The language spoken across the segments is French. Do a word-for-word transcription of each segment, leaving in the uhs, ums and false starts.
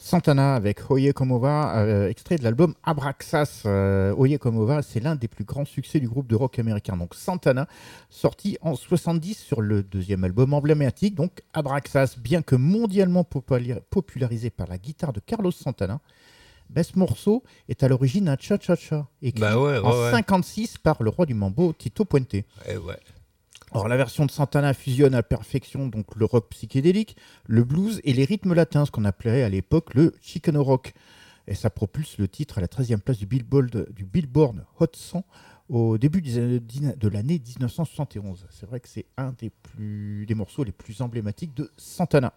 Santana avec Oye Como Va, euh, extrait de l'album Abraxas. Euh, Oye Como Va, c'est l'un des plus grands succès du groupe de rock américain. Donc Santana, sorti en soixante-dix sur le deuxième album emblématique, donc Abraxas, bien que mondialement popularisé, popularisé par la guitare de Carlos Santana. Ben, ce morceau est à l'origine un cha-cha-cha, écrit bah ouais, ouais, en ouais. cinquante-six par le roi du mambo, Tito Puente. Eh ouais. Alors la version de Santana fusionne à perfection donc le rock psychédélique, le blues et les rythmes latins, ce qu'on appelait à l'époque le Chicano rock. Et ça propulse le titre à la treizième place du Billboard, du Billboard Hot cent au début de l'année dix-neuf cent soixante et onze. C'est vrai que c'est un des, plus, des morceaux les plus emblématiques de Santana.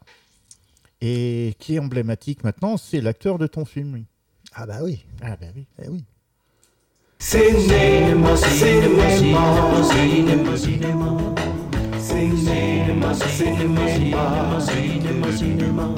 Et qui est emblématique maintenant, c'est l'acteur de ton film. Oui. Ah bah oui. Ah bah oui. Eh oui. Cinema, cinema, cinema, cinema, cinema, cinema, cinema, cinema, cinema.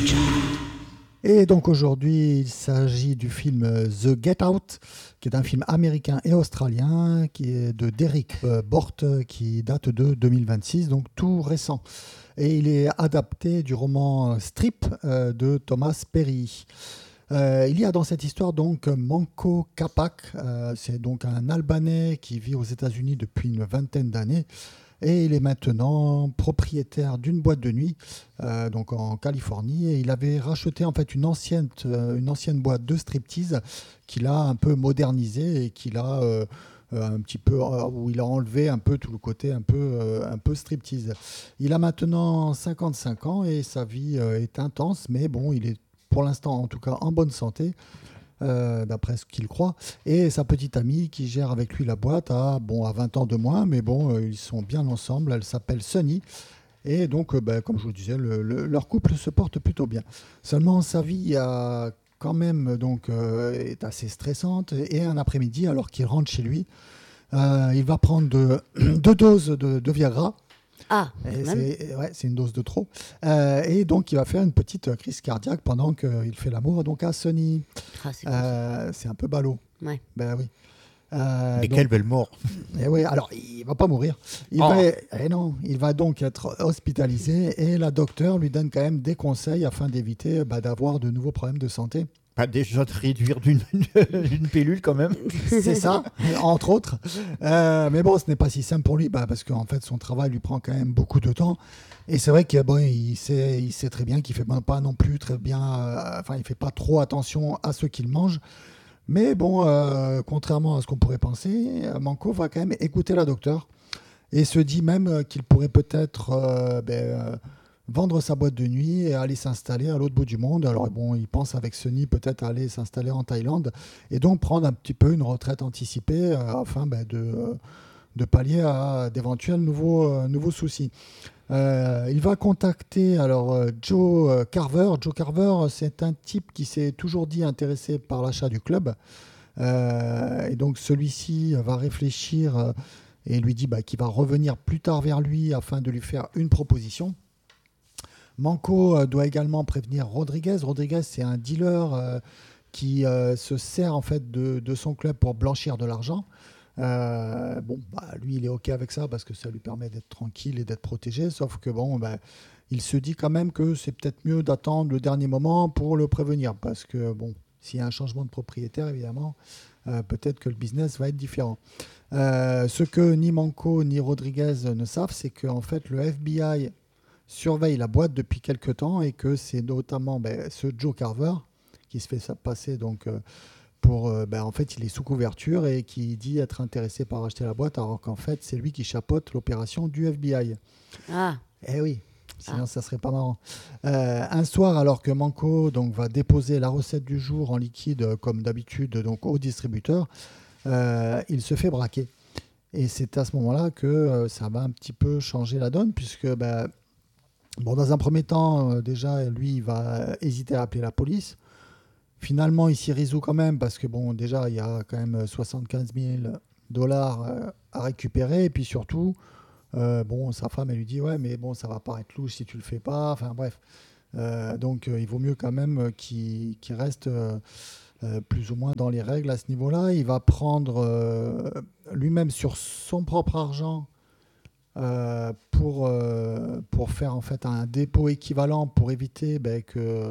Et donc aujourd'hui, il s'agit du film The Get Out, qui est un film américain et australien, qui est de Derek Bort, qui date de deux mille vingt-six, donc tout récent. Et il est adapté du roman Strip de Thomas Perry. Euh, il y a dans cette histoire donc Manco Capac, euh, c'est donc un Albanais qui vit aux États-Unis depuis une vingtaine d'années et il est maintenant propriétaire d'une boîte de nuit euh, donc en Californie et il avait racheté en fait une ancienne, euh, une ancienne boîte de striptease qu'il a un peu modernisée et qu'il a euh, un petit peu euh, où il a enlevé un peu tout le côté un peu euh, un peu striptease. Il a maintenant cinquante-cinq ans et sa vie euh, est intense mais bon il est pour l'instant en tout cas en bonne santé, euh, d'après ce qu'il croit. Et sa petite amie qui gère avec lui la boîte a, bon, a vingt ans de moins, mais bon, euh, ils sont bien ensemble. Elle s'appelle Sunny. Et donc, euh, bah, comme je vous disais, le, le, leur couple se porte plutôt bien. Seulement, sa vie a quand même, donc, euh, est assez stressante. Et un après-midi, alors qu'il rentre chez lui, euh, il va prendre de, deux doses de, de Viagra. Ah, c'est, ouais, c'est une dose de trop. Euh, et donc, il va faire une petite crise cardiaque pendant qu'il fait l'amour donc à Sunny. Ah, c'est, euh, c'est un peu ballot. Ouais. Ben oui. Euh, Mais donc, quelle belle mort. Et oui, alors, il va pas mourir. Il, Oh. va, eh non, il va donc être hospitalisé et la docteure lui donne quand même des conseils afin d'éviter bah, d'avoir de nouveaux problèmes de santé. Pas déjà de réduire d'une, d'une pilule quand même. C'est ça, entre autres. Euh, mais bon, ce n'est pas si simple pour lui, bah, parce qu'en fait, son travail lui prend quand même beaucoup de temps. Et c'est vrai qu'il bon, il sait, il sait très bien qu'il ne fait pas non plus très bien, euh, enfin, il ne fait pas trop attention à ce qu'il mange. Mais bon, euh, contrairement à ce qu'on pourrait penser, Manco va quand même écouter la docteure et se dit même qu'il pourrait peut-être euh, ben, euh, vendre sa boîte de nuit et aller s'installer à l'autre bout du monde. Alors bon, il pense avec Sunny peut-être aller s'installer en Thaïlande et donc prendre un petit peu une retraite anticipée euh, afin ben, de, euh, de pallier à d'éventuels nouveaux, euh, nouveaux soucis. Euh, il va contacter alors euh, Joe Carver. Joe Carver, c'est un type qui s'est toujours dit intéressé par l'achat du club. Euh, et donc celui-ci va réfléchir euh, et lui dit bah, qu'il va revenir plus tard vers lui afin de lui faire une proposition. Manco euh, doit également prévenir Rodriguez. Rodriguez, c'est un dealer euh, qui euh, se sert en fait de, de son club pour blanchir de l'argent. Euh, bon, bah, lui, il est OK avec ça parce que ça lui permet d'être tranquille et d'être protégé. Sauf que bon, bah, il se dit quand même que c'est peut-être mieux d'attendre le dernier moment pour le prévenir parce que bon, s'il y a un changement de propriétaire, évidemment, euh, peut-être que le business va être différent. Euh, ce que ni Manco ni Rodriguez ne savent, c'est qu'en fait, le F B I surveille la boîte depuis quelques temps et que c'est notamment ben, ce Joe Carver qui se fait passer donc. Euh, Pour, euh, ben, en fait, il est sous couverture et qui dit être intéressé par acheter la boîte, alors qu'en fait, c'est lui qui chapeaute l'opération du F B I. Ah. Eh oui, sinon Ah. ça serait pas marrant. Euh, un soir, alors que Manco donc, va déposer la recette du jour en liquide, comme d'habitude, donc, au distributeur, euh, il se fait braquer. Et c'est à ce moment-là que euh, ça va un petit peu changer la donne, puisque ben, bon, dans un premier temps, euh, déjà, lui, il va hésiter à appeler la police. Finalement, il s'y résout quand même parce que bon, déjà, il y a quand même soixante-quinze mille dollars euh, à récupérer. Et puis surtout, euh, bon, sa femme, elle lui dit « Ouais, mais bon, ça va paraître louche si tu le fais pas. » Enfin, bref. Euh, donc, euh, il vaut mieux quand même qu'il, qu'il reste euh, euh, plus ou moins dans les règles à ce niveau-là. Il va prendre euh, lui-même sur son propre argent euh, pour, euh, pour faire en fait un dépôt équivalent pour éviter ben, que...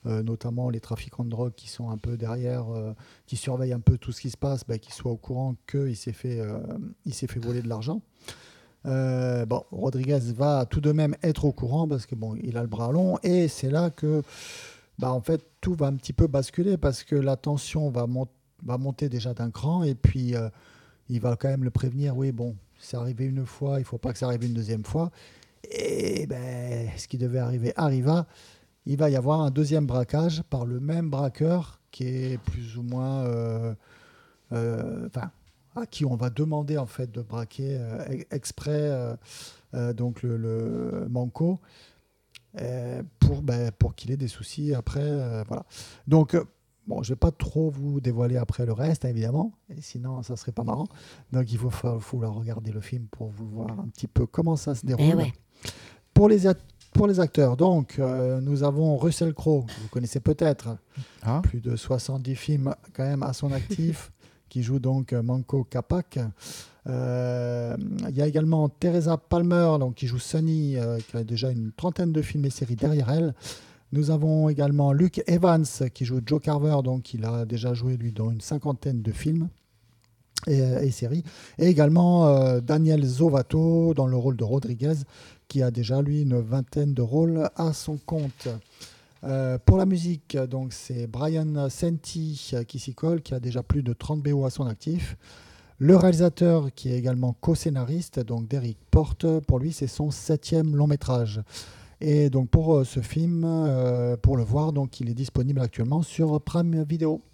euh, notamment les trafiquants de drogue qui sont un peu derrière, euh, qui surveillent un peu tout ce qui se passe, bah, qu'ils soient au courant qu'il s'est fait, euh, il s'est fait voler de l'argent. Euh, bon, Rodriguez va tout de même être au courant parce que bon, il a le bras long et c'est là que bah, en fait, tout va un petit peu basculer parce que la tension va, mon- va monter déjà d'un cran et puis euh, il va quand même le prévenir, oui, bon, c'est arrivé une fois, il ne faut pas que ça arrive une deuxième fois. Et ben, ce qui devait arriver arriva. Il va y avoir un deuxième braquage par le même braqueur qui est plus ou moins... euh, euh, enfin, à qui on va demander en fait de braquer euh, e- exprès euh, euh, donc le, le Manco euh, pour, ben, pour qu'il ait des soucis après. euh, voilà. Donc, euh, bon, je ne vais pas trop vous dévoiler après le reste, hein, évidemment, et sinon ça serait pas marrant. Donc, il faut fa- falloir regarder le film pour vous voir un petit peu comment ça se déroule. Eh ouais. Pour les, a- pour les acteurs, donc, euh, nous avons Russell Crowe, que vous connaissez peut-être, Ah, plus de soixante-dix films quand même à son actif, qui joue donc euh, Manco Capac. Euh, Il y a également Teresa Palmer, donc, qui joue Sunny, euh, qui a déjà une trentaine de films et séries derrière elle. Nous avons également Luke Evans, qui joue Joe Carver, donc il a déjà joué lui dans une cinquantaine de films et, et séries. Et également euh, Daniel Zovato dans le rôle de Rodriguez, qui a déjà lui une vingtaine de rôles à son compte. Euh, pour la musique, donc c'est Brian Senti euh, qui s'y colle, qui a déjà plus de trente B O à son actif. Le réalisateur, qui est également co-scénariste, donc Derek Porte, pour lui c'est son septième long métrage. Et donc pour euh, ce film, euh, pour le voir, donc il est disponible actuellement sur Prime Video.